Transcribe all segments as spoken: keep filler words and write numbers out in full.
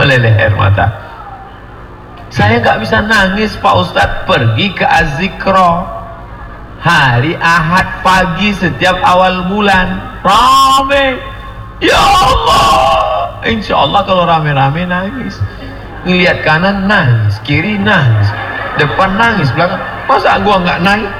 meleleh air mata. Saya nggak bisa nangis Pak Ustadz, pergi ke Azikro hari Ahad pagi setiap awal bulan, rame, ya Allah, insya Allah kalau rame-rame nangis, ngelihat kanan nangis, kiri nangis, depan nangis, belakang, masa gua nggak nangis?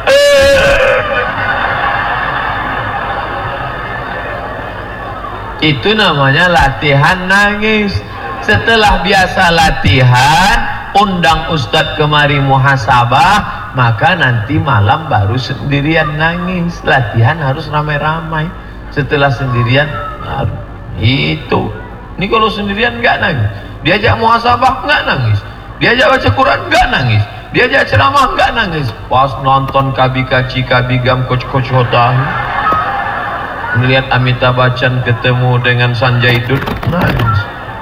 Itu namanya latihan nangis. Setelah biasa latihan, undang Ustadz kemari muhasabah, maka nanti malam baru sendirian nangis. Latihan harus ramai-ramai. Setelah sendirian baru itu. Ini kalau sendirian nggak nangis, diajak muhasabah nggak nangis, diajak baca Quran nggak nangis, diajak ceramah nggak nangis. Pas nonton Kabi Kaci Kabi Gam Coach Coach Hotahi, melihat Amitabh Bachchan ketemu dengan Sanjay Dutt, nangis.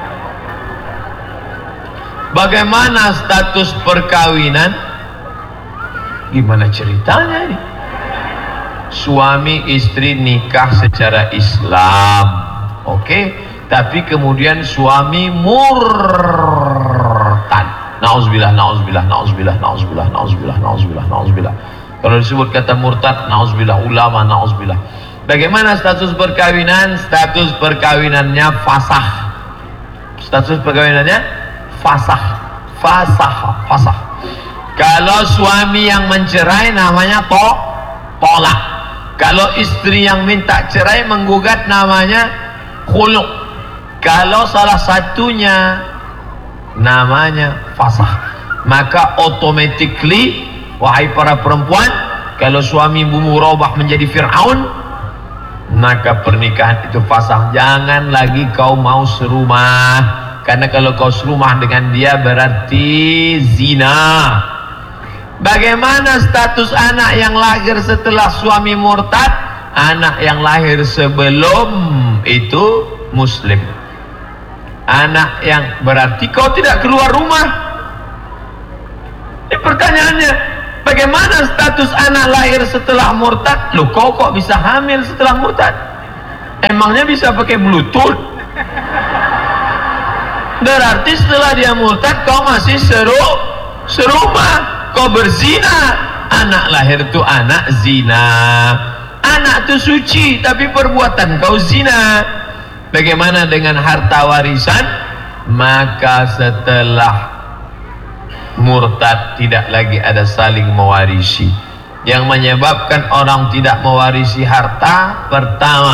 Bagaimana status perkawinan? Gimana ceritanya ini? Suami istri nikah secara Islam, oke, okay? Tapi kemudian suami murtad. Nauzubillah, nauzubillah, nauzubillah, nauzubillah, nauzubillah, nauzubillah, nauzubillah. Kalau disebut kata murtad, nauzubillah, ulama, nauzubillah. Bagaimana status perkawinan? Status perkawinannya fasah. Status perkawinannya fasah, fasah, fasah. Kalau suami yang mencerai namanya to, tolak. Kalau istri yang minta cerai menggugat namanya khulu'. Kalau salah satunya namanya fasah. Maka automatically, wahai para perempuan, kalau suami murabah menjadi Fir'aun, maka pernikahan itu fasah. Jangan lagi kau mau serumah, karena kalau kau serumah dengan dia berarti zina. Bagaimana status anak yang lahir setelah suami murtad? Anak yang lahir sebelum itu muslim. Anak yang berarti kau tidak keluar rumah. Ini pertanyaannya, bagaimana status anak lahir setelah murtad? Loh, kau kok bisa hamil setelah murtad? Emangnya bisa pakai bluetooth? Berarti setelah dia murtad kau masih seru serumah, kau berzina. Anak lahir itu anak zina. Anak itu suci tapi perbuatan kau zina. Bagaimana dengan harta warisan? Maka setelah murtad tidak lagi ada saling mewarisi. Yang menyebabkan orang tidak mewarisi harta, pertama,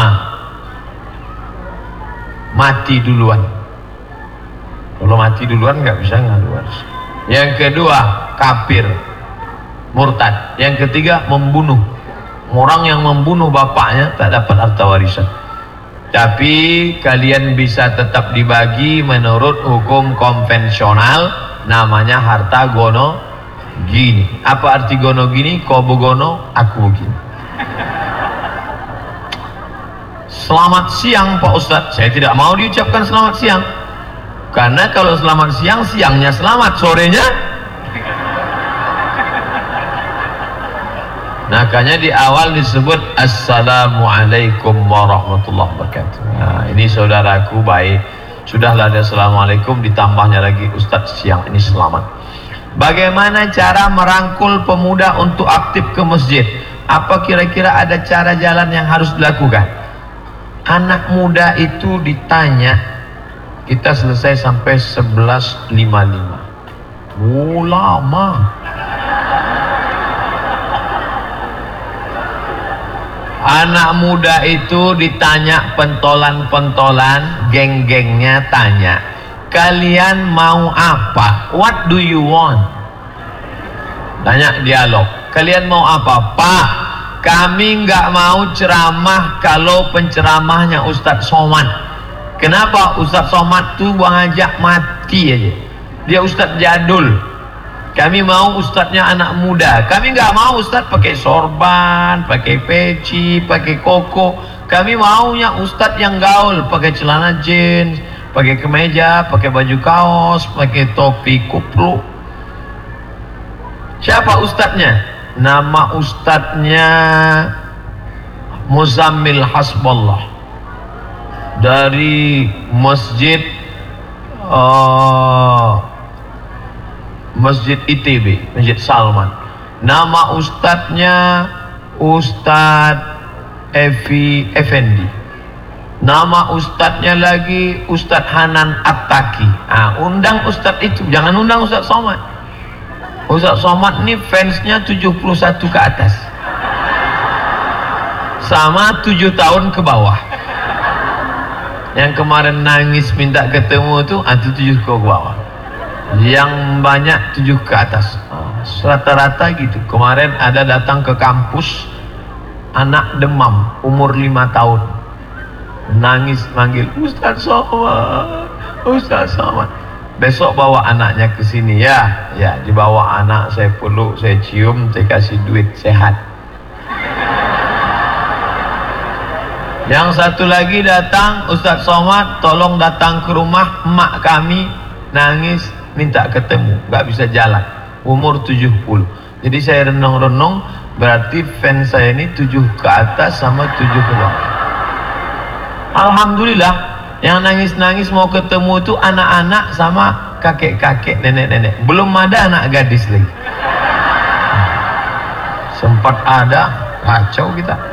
mati duluan. Kalau mati duluan nggak bisa ngadu waris. Yang kedua, kafir, murtad. Yang ketiga, membunuh. Orang yang membunuh bapaknya tak dapat harta warisan. Tapi kalian bisa tetap dibagi menurut hukum konvensional, namanya harta gono gini. Apa arti gono gini? Kau begono, aku begini. Selamat siang Pak Ustadz. Saya tidak mau diucapkan selamat siang, karena kalau selamat siang, siangnya selamat, sorenya. Makanya di awal disebut Assalamualaikum warahmatullahi wabarakatuh. Nah, ini saudaraku baik. Sudahlah ada Assalamualaikum, ditambahnya lagi Ustadz siang ini selamat. Bagaimana cara merangkul pemuda untuk aktif ke masjid? Apa kira-kira ada cara jalan yang harus dilakukan? Anak muda itu ditanya, kita selesai sampai sebelas lima puluh lima. Oh, lama. Anak muda itu ditanya pentolan-pentolan, geng-gengnya tanya, kalian mau apa? What do you want? Tanya dialog, kalian mau apa? Pak, kami nggak mau ceramah kalau penceramahnya Ustadz Somad. Kenapa? Ustadz Somad tuh ngajak mati aja. Dia Ustadz jadul. Kami mau ustadznya anak muda. Kami nggak mau ustadz pakai sorban, pakai peci, pakai koko. Kami maunya ustadz yang gaul, pakai celana jeans, pakai kemeja, pakai baju kaos, pakai topi kupluk. Siapa ustadznya? Nama ustadznya Muzammil Hasballah, dari Masjid Oh, Masjid I T B, Masjid Salman. Nama ustadznya Ustadz Evi Effendi. Nama ustadznya lagi Ustadz Hanan Attaqi. Ah, undang ustadz itu, jangan undang Ustadz Somad. Ustadz Somad ini fansnya tujuh puluh satu ke atas, sama tujuh tahun ke bawah. Yang kemarin nangis minta ketemu tuh itu tujuh ke bawah, yang banyak tujuh ke atas, rata-rata gitu. Kemarin ada datang ke kampus anak demam umur lima tahun, nangis manggil Ustadz Somad, Ustadz Somad. Besok bawa anaknya ke sini ya, ya dibawa anak, saya peluk, saya cium, saya kasih duit, sehat. Yang satu lagi datang, Ustadz Somad tolong datang ke rumah emak kami, nangis minta ketemu, gak bisa jalan, umur tujuh puluh. Jadi saya renung-renung, berarti fans saya ini tujuh ke atas sama tujuh ke bawah. Alhamdulillah, yang nangis-nangis mau ketemu itu anak-anak sama kakek-kakek, nenek-nenek. Belum ada anak gadis lagi. Sempat ada, kacau kita.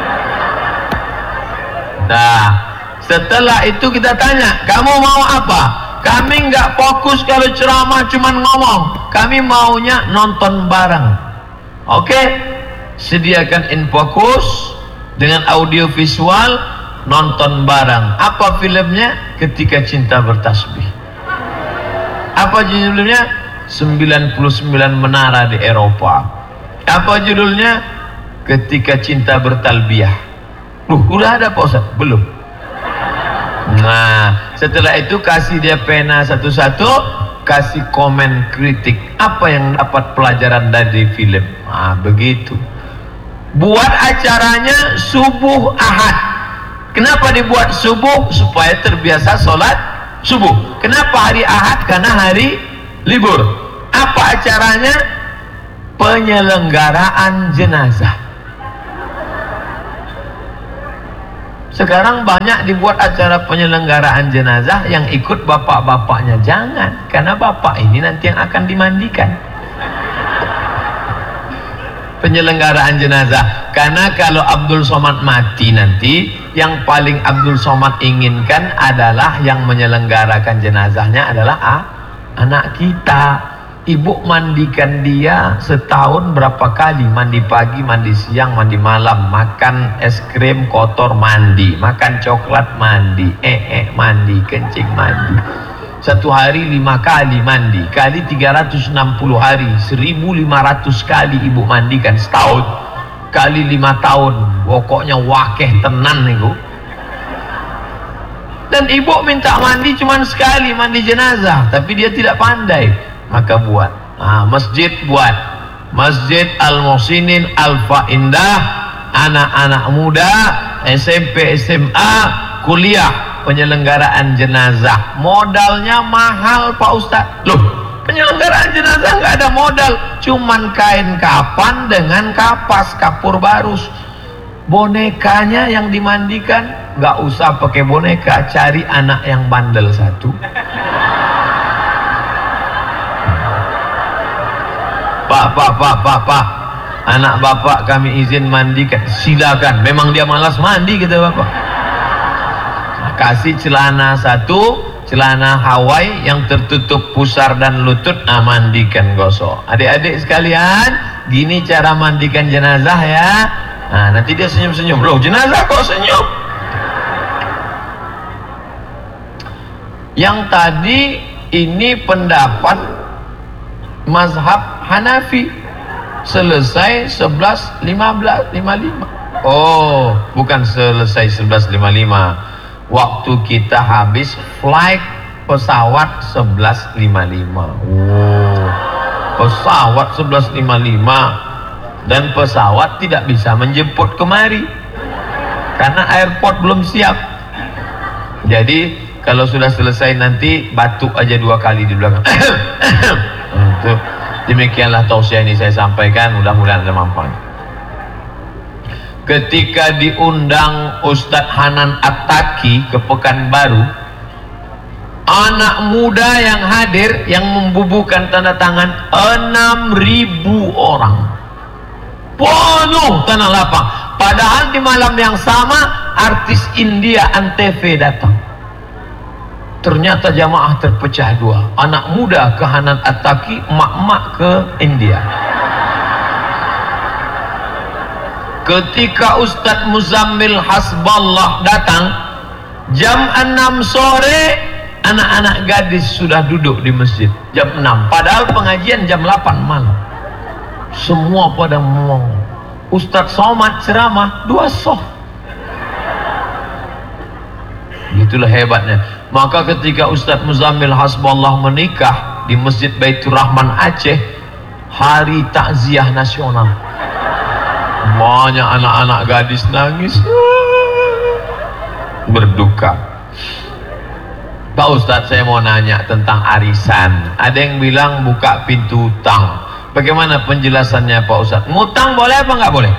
Nah, setelah itu kita tanya, kamu mau apa? Kami nggak fokus kalau ceramah cuman ngomong, kami maunya nonton bareng. Oke, sediakan infokus dengan audio visual, nonton bareng. Apa filmnya? Ketika Cinta Bertasbih. Apa judulnya? sembilan puluh sembilan Menara di Eropa. Apa judulnya? Ketika Cinta Bertalbiyah. Loh, udah ada Pak Ustaz? Belum. Nah, setelah itu kasih dia pena satu-satu, kasih komen kritik apa yang dapat pelajaran dari film. Nah, begitu. Buat acaranya subuh Ahad. Kenapa dibuat subuh? Supaya terbiasa sholat subuh. Kenapa hari Ahad? Karena hari libur. Apa acaranya? Penyelenggaraan jenazah. Sekarang banyak dibuat acara penyelenggaraan jenazah, yang ikut bapak-bapaknya. Jangan, karena bapak ini nanti yang akan dimandikan. Penyelenggaraan jenazah, karena kalau Abdul Somad mati nanti, yang paling Abdul Somad inginkan adalah yang menyelenggarakan jenazahnya adalah ah, anak kita. Ibu mandikan dia setahun berapa kali? Mandi pagi, mandi siang, mandi malam. Makan es krim kotor, mandi. Makan coklat, mandi. Eh eh mandi, kencing, mandi. Satu hari lima kali mandi. Kali tiga ratus enam puluh hari, seribu lima ratus kali ibu mandikan setahun. Kali lima tahun, pokoknya wakeh tenan nih. Dan ibu minta mandi cuma sekali, mandi jenazah, tapi dia tidak pandai. Maka buat, nah, masjid buat, Masjid Al-Muhsinin Alfa Indah, anak-anak muda, S M P, S M A, kuliah, penyelenggaraan jenazah. Modalnya mahal Pak Ustadz. Loh, penyelenggaraan jenazah nggak ada modal, cuman kain kapan dengan kapas, kapur barus. Bonekanya yang dimandikan, nggak usah pakai boneka, cari anak yang bandel satu. Pak, pak, pak, pak, pak, anak bapak kami izin mandikan. Silakan, memang dia malas mandi, kata bapak. Nah, kasih celana satu, celana Hawaii yang tertutup pusar dan lutut. Nah, mandikan, gosok. Adik-adik sekalian, gini cara mandikan jenazah ya. Nah, nanti dia senyum-senyum. Loh, jenazah kok senyum? Yang tadi ini pendapat mazhab Hanafi, selesai sebelas lima belas lima puluh lima. Oh, bukan selesai sebelas lima puluh lima. Waktu kita habis flight pesawat sebelas lima puluh lima. Oh, pesawat sebelas lima puluh lima, dan pesawat tidak bisa menjemput kemari karena airport belum siap. Jadi kalau sudah selesai nanti batuk aja dua kali di belakang. Untuk demikianlah tausiah ini saya sampaikan, mudah-mudahan ada manfaat. Ketika diundang Ustadz Hanan Attaqi ke Pekanbaru, anak muda yang hadir yang membubuhkan tanda tangan enam ribu orang, penuh tanah lapang. Padahal di malam yang sama artis India Antv datang. Ternyata jamaah terpecah dua, anak muda ke Hanan Attaqi, emak-emak ke India. Ketika Ustadz Muzammil Hasballah datang jam enam sore, anak-anak gadis sudah duduk di masjid jam enam, padahal pengajian jam delapan malam. Semua pada ngomong. Ustadz Somad ceramah dua soft. Itulah hebatnya. Maka ketika Ustadz Muzammil Hasballah menikah di Masjid Baitur Rahman Aceh, hari takziah nasional, banyak anak-anak gadis nangis berduka. Pak Ustadz, saya mau nanya tentang arisan. Ada yang bilang buka pintu utang. Bagaimana penjelasannya Pak Ustadz? Ngutang boleh apa nggak boleh?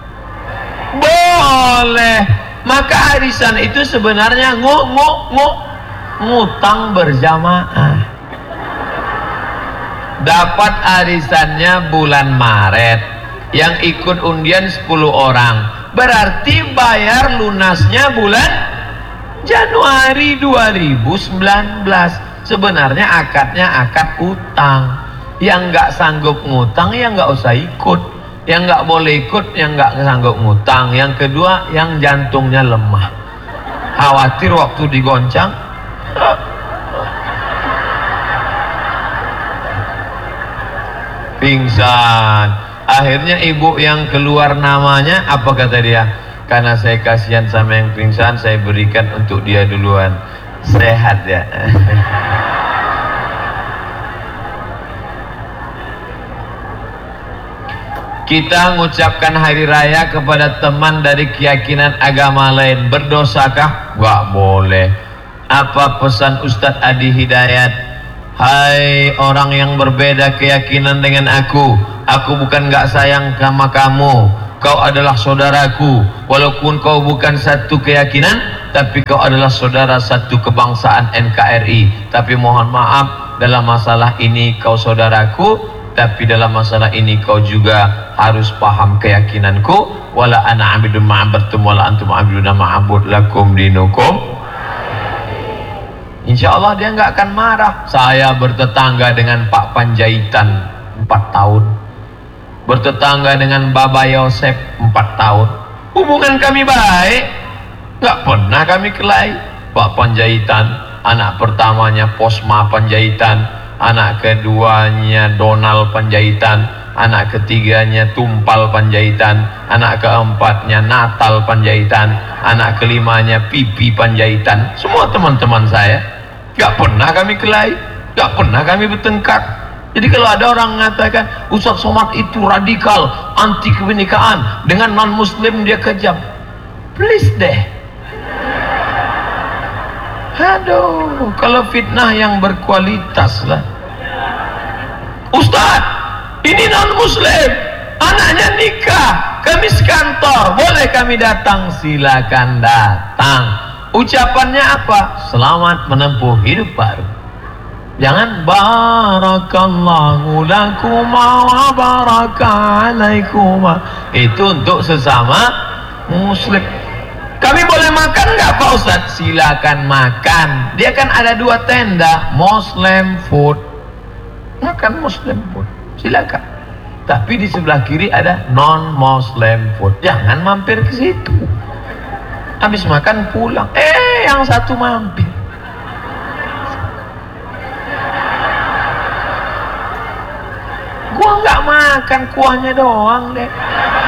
Boleh. Maka arisan itu sebenarnya ngu, ngu, ngu, ngutang berjamaah. Dapat arisannya bulan Maret, yang ikut undian sepuluh orang, berarti bayar lunasnya bulan Januari dua ribu sembilan belas. Sebenarnya akadnya akad utang. Yang nggak sanggup ngutang ya nggak usah ikut. Yang nggak boleh ikut yang nggak sanggup ngutang. Yang kedua yang jantungnya lemah, khawatir waktu digoncang pingsan. Akhirnya ibu yang keluar namanya, apa kata dia? Karena saya kasihan sama yang pingsan, saya berikan untuk dia duluan. Sehat ya. Kita mengucapkan hari raya kepada teman dari keyakinan agama lain, berdosakah? Gak boleh. Apa pesan Ustadz Adi Hidayat? Hai orang yang berbeda keyakinan dengan aku, aku bukan gak sayang sama kamu, kau adalah saudaraku. Walaupun kau bukan satu keyakinan, tapi kau adalah saudara satu kebangsaan N K R I. Tapi mohon maaf, dalam masalah ini kau saudaraku, tapi dalam masalah ini kau juga harus paham keyakinanku. Wala ana abidun ma'abartum wala antum abiduna ma'abud lakum dinukum. Insya Allah dia nggak akan marah. Saya bertetangga dengan Pak Panjaitan empat tahun, bertetangga dengan Baba Yosef empat tahun. Hubungan kami baik, nggak pernah kami kelahi. Pak Panjaitan, anak pertamanya Posma Panjaitan, anak keduanya Donald Panjaitan, anak ketiganya Tumpal Panjaitan, anak keempatnya Natal Panjaitan, anak kelimanya Pipi Panjaitan. Semua teman-teman saya. Gak pernah kami kelahi, gak pernah kami bertengkar. Jadi kalau ada orang mengatakan Ustadz Somad itu radikal, anti kebinekaan, dengan non muslim dia kejam, please deh. Aduh, kalau fitnah yang berkualitas lah. Ustadz, ini non muslim, anaknya nikah, kami sekantor, boleh kami datang? Silakan datang. Ucapannya apa? Selamat menempuh hidup baru. Jangan barakallahu lakuma wa baraka alaikuma. Itu untuk sesama muslim. Kami boleh makan nggak Pak Ustadz? Silakan makan. Dia kan ada dua tenda, Muslim food. Makan Muslim food, silakan. Tapi di sebelah kiri ada non Muslim food. Jangan mampir ke situ. Habis makan pulang, eh yang satu mampir. Gua nggak makan, kuahnya doang deh.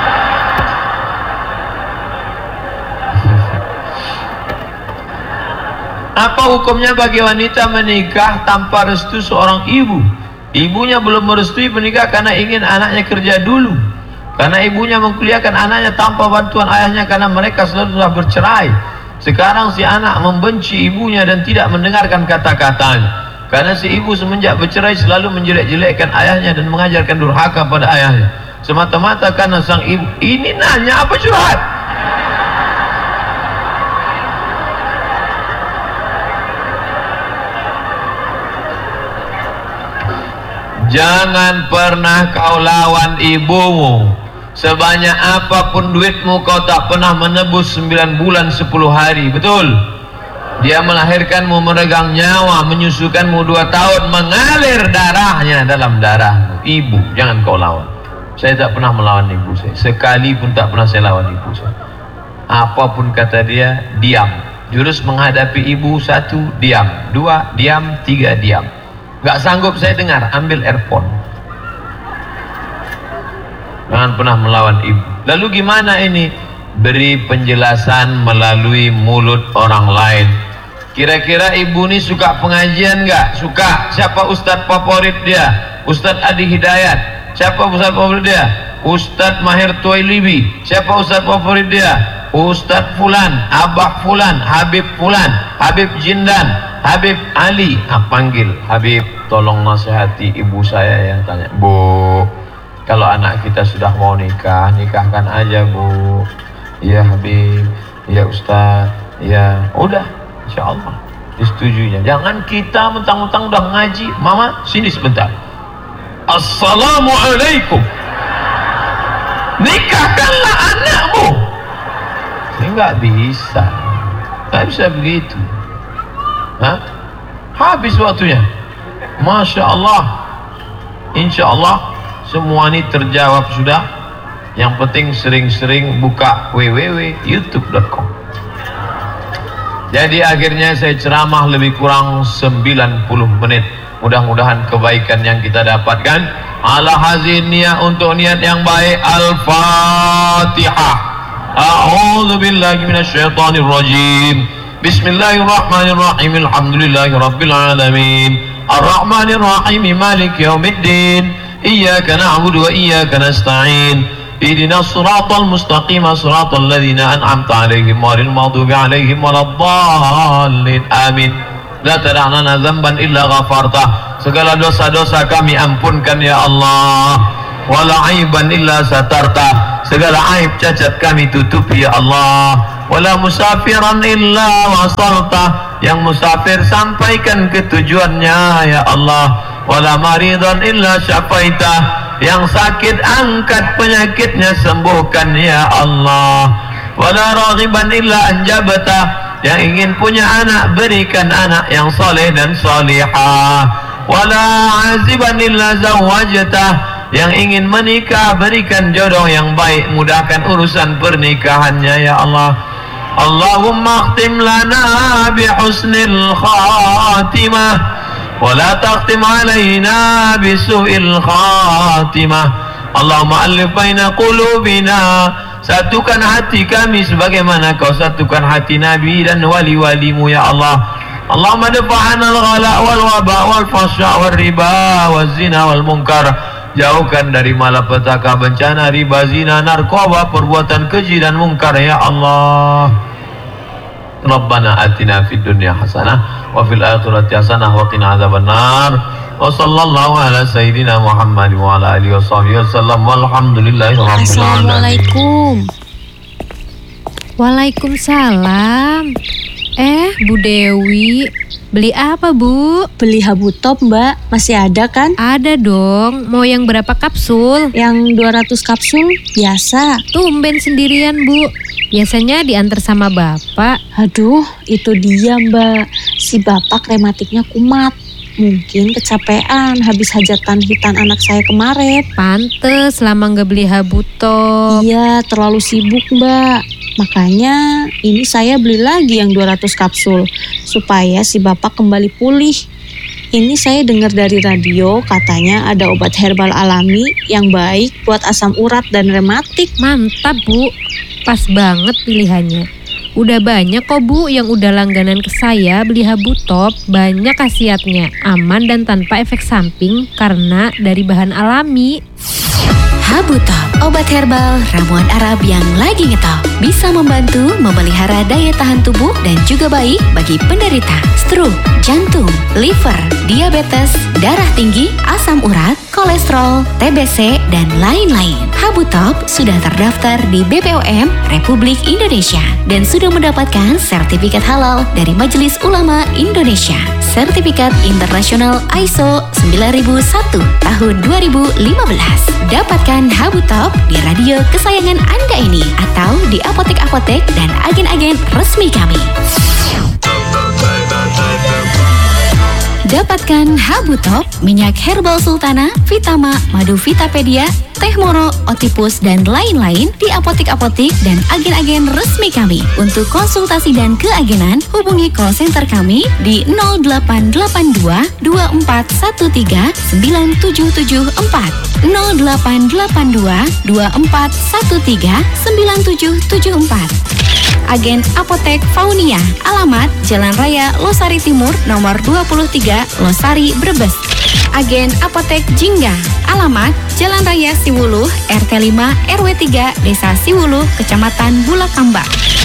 Apa hukumnya bagi wanita menikah tanpa restu seorang ibu? Ibunya belum merestui menikah karena ingin anaknya kerja dulu, karena ibunya mengkuliahkan anaknya tanpa bantuan ayahnya karena mereka selalu sudah bercerai. Sekarang si anak membenci ibunya dan tidak mendengarkan kata-katanya. Karena si ibu semenjak bercerai selalu menjelek-jelekkan ayahnya dan mengajarkan durhaka pada ayahnya. Semata-mata karena sang ibu. Ini nanya apa curhat? Jangan pernah kau lawan ibumu. Sebanyak apapun duitmu, kau tak pernah menebus sembilan bulan sepuluh hari. Betul? Dia melahirkanmu, meregang nyawa, menyusukanmu dua tahun, mengalir darahnya dalam darahmu. Ibu, jangan kau lawan. Saya tak pernah melawan ibu saya. Sekali pun tak pernah saya lawan ibu saya. Apapun kata dia, diam. Jurus menghadapi ibu, satu, diam. Dua, diam. Tiga, diam. Gak sanggup saya dengar, ambil earphone. Jangan pernah melawan ibu. Lalu gimana ini? Beri penjelasan melalui mulut orang lain. Kira-kira ibu ini suka pengajian gak? Suka. Siapa ustadz favorit dia? Ustadz Adi Hidayat. Siapa ustadz favorit dia? Ustadz Mahir Tuwailibi. Siapa ustadz favorit dia? Ustadz Fulan, Abah Fulan, Habib Fulan, Habib Jindan, Habib Ali. Ah, panggil Habib, tolong nasihati ibu saya ya. Tanya, Bu, kalau anak kita sudah mau nikah, nikahkan aja Bu. Iya Habib, iya Ustaz, iya. Udah, insya Allah disetujuinya. Jangan kita mentang-mentang udah ngaji. Mama, sini sebentar. Assalamualaikum. Nikahkanlah anakmu. Ini nggak bisa, nggak bisa begitu. Hah? Habis waktunya. Masya Allah. Insya Allah semua ini terjawab sudah. Yang penting sering-sering buka w w w titik youtube titik com. Jadi akhirnya saya ceramah lebih kurang sembilan puluh menit. Mudah-mudahan kebaikan yang kita dapatkan. Ala hazin niat, untuk niat yang baik. Al-Fatihah. A'udzu billahi minasyaitonir rajim. Bismillahirrahmanirrahim. Alhamdulillahirabbil alamin. Arrahmanir rahim. Maliki yaumiddin. Iyyaka na'budu wa iyyaka nasta'in. Ihdinas siratal mustaqim. Siratal ladzina an'amta 'alaihim ghairil maghdubi 'alaihim waladdallin. Amin. La tada' lana dzamban illa ghafartah. Segala dosa-dosa kami ampunkan ya Allah. Wala aiban illa satarta. Segala aib cacat kami tutupi ya Allah. Wala musafiran illa wasalta. Yang musafir sampaikan ke tujuannya ya Allah. Wala maridan illa syafaita. Yang sakit angkat penyakitnya, sembuhkan ya Allah. Wala raghiban illa anjabata. Yang ingin punya anak, berikan anak yang soleh dan solihah. Wala aziban illa zawajatah. Yang ingin menikah, berikan jodoh yang baik, mudahkan urusan pernikahannya ya Allah. Allahumma akhtim lana bihusnil khatimah, wa la taqtim alaina bisu'il khatimah. Allahumma alif baina qulubina. Satukan hati kami sebagaimana kau satukan hati Nabi dan wali-walimu ya Allah. Allahumma dafa'ana al-ghala wal waba wal fasya wal riba wal zina wal munkar. Jauhkan dari malapetaka, bencana, riba, zina, narkoba, perbuatan keji dan mungkar ya Allah. Rabbana atina fid dunya hasanah wa fil akhirati hasanah wa qina adzabannar. Wa sallallahu ala sayyidina Muhammad wa ala alihi washabbihi wasallam walhamdulillahi rabbil alamin. Assalamualaikum. Waalaikumsalam. Eh, Bu Dewi, beli apa Bu? Beli Habutop Mbak, masih ada kan? Ada dong, mau yang berapa kapsul? Yang dua ratus kapsul, biasa. Tumben sendirian Bu, biasanya diantar sama Bapak. Aduh, itu dia Mbak, si Bapak rematiknya kumat. Mungkin kecapean habis hajatan hitan anak saya kemarin. Pantes lama gak beli Habutop. Iya, terlalu sibuk Mbak. Makanya ini saya beli lagi yang dua ratus kapsul supaya si Bapak kembali pulih. Ini saya dengar dari radio katanya ada obat herbal alami yang baik buat asam urat dan rematik. Mantap Bu, pas banget pilihannya. Udah banyak kok Bu yang udah langganan ke saya beli Habutop. Banyak khasiatnya, aman dan tanpa efek samping karena dari bahan alami. Habutop, obat herbal ramuan Arab yang lagi ngetop. Bisa membantu memelihara daya tahan tubuh dan juga baik bagi penderita stroke, jantung, liver, diabetes, darah tinggi, asam urat, kolesterol, T B C, dan lain-lain. Habutop sudah terdaftar di B P O M Republik Indonesia dan sudah mendapatkan sertifikat halal dari Majelis Ulama Indonesia. Sertifikat internasional I S O sembilan ribu satu tahun dua ribu lima belas. Dapatkan Habutop di radio kesayangan Anda ini atau di apotek-apotek dan agen-agen resmi kami. Dapatkan Habutop, minyak herbal sultana, Vitama, madu Vitapedia, teh moro, otipus, dan lain-lain di apotek-apotek dan agen-agen resmi kami. Untuk konsultasi dan keagenan, hubungi call center kami di nol delapan delapan dua dua empat satu tiga sembilan tujuh tujuh empat nol delapan delapan dua dua empat satu tiga sembilan tujuh tujuh empat. Agen Apotek Faunia, alamat Jalan Raya Losari Timur nomor dua puluh tiga Losari Brebes. Agen Apotek Jingga, alamat Jalan Raya Siwuluh R T lima R W tiga Desa Siwuluh Kecamatan Bulakamba.